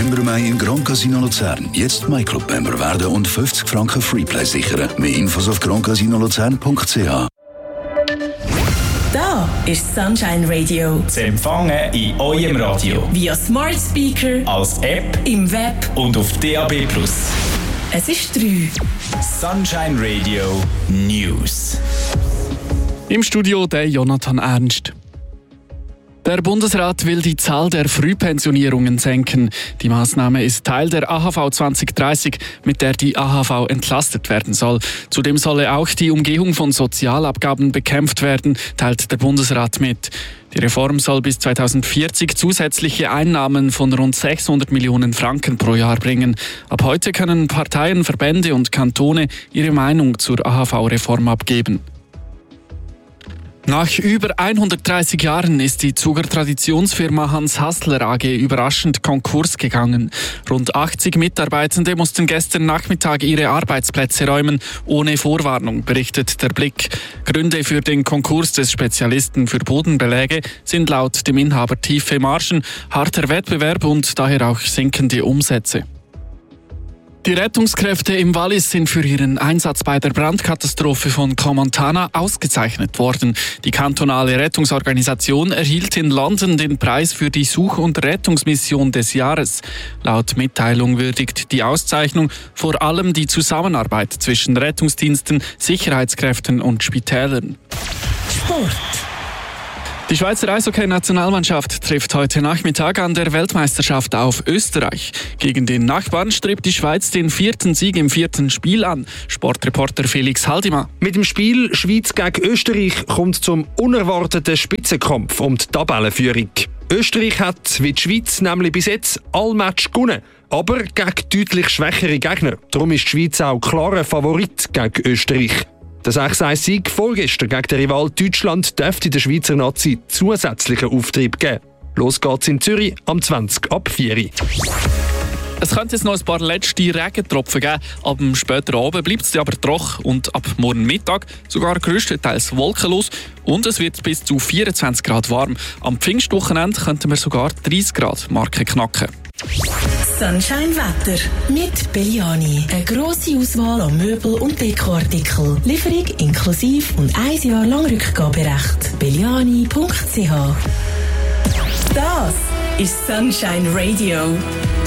Member Mai im Grand Casino Luzern. Jetzt MyClub-Member werden und 50 Franken Freeplay sichern. Mehr Infos auf grandcasinoluzern.ch. Da ist Sunshine Radio. Zu empfangen in eurem Radio. Via Smart Speaker, als App, im Web und auf DAB+. Es ist 3. Sunshine Radio News. Im Studio der Jonathan Ernst. Der Bundesrat will die Zahl der Frühpensionierungen senken. Die Maßnahme ist Teil der AHV 2030, mit der die AHV entlastet werden soll. Zudem solle auch die Umgehung von Sozialabgaben bekämpft werden, teilt der Bundesrat mit. Die Reform soll bis 2040 zusätzliche Einnahmen von rund 600 Millionen Franken pro Jahr bringen. Ab heute können Parteien, Verbände und Kantone ihre Meinung zur AHV-Reform abgeben. Nach über 130 Jahren ist die Zuger Traditionsfirma Hans Hassler AG überraschend Konkurs gegangen. Rund 80 Mitarbeitende mussten gestern Nachmittag ihre Arbeitsplätze räumen, ohne Vorwarnung, berichtet der Blick. Gründe für den Konkurs des Spezialisten für Bodenbeläge sind laut dem Inhaber tiefe Margen, harter Wettbewerb und daher auch sinkende Umsätze. Die Rettungskräfte im Wallis sind für ihren Einsatz bei der Brandkatastrophe von Crans-Montana ausgezeichnet worden. Die kantonale Rettungsorganisation erhielt in London den Preis für die Such- und Rettungsmission des Jahres. Laut Mitteilung würdigt die Auszeichnung vor allem die Zusammenarbeit zwischen Rettungsdiensten, Sicherheitskräften und Spitälern. Sport. Die Schweizer Eishockey-Nationalmannschaft trifft heute Nachmittag an der Weltmeisterschaft auf Österreich. Gegen den Nachbarn strebt die Schweiz den 4. Sieg im 4. Spiel an. Sportreporter Felix Haldimann. Mit dem Spiel Schweiz gegen Österreich kommt zum unerwarteten Spitzenkampf um die Tabellenführung. Österreich hat, wie die Schweiz, nämlich bis jetzt alle Matches gewonnen, aber gegen deutlich schwächere Gegner. Darum ist die Schweiz auch klarer Favorit gegen Österreich. Der 6-1-Sieg vorgestern gegen den Rival Deutschland dürfte der Schweizer Nazi zusätzlichen Auftrieb geben. Los geht's in Zürich am 20 ab 4 Uhr. Es könnte jetzt noch ein paar letzte Regentropfen geben. Ab dem späteren Abend bleibt es aber trocken und ab morgen Mittag sogar größtenteils wolkenlos und es wird bis zu 24 Grad warm. Am Pfingstwochenende könnten wir sogar 30 Grad Marke knacken. Sunshine Wetter mit Belliani. Eine grosse Auswahl an Möbel- und Dekoartikeln. Lieferung inklusive und 1 Jahr lang Rückgaberecht. Belliani.ch. Das ist Sunshine Radio.